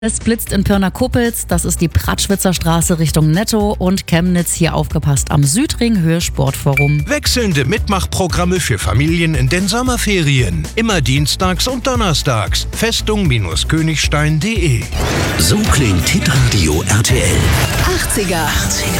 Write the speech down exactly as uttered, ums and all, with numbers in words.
Es blitzt in Pirna-Kuppels, das ist die Prattschwitzer Straße Richtung Netto, und Chemnitz, hier aufgepasst, am Südring Höhe Sportforum. Wechselnde Mitmachprogramme für Familien in den Sommerferien. Immer dienstags und donnerstags. Festung-Königstein punkt de. So klingt Hitradio R T L. achtziger. achtziger.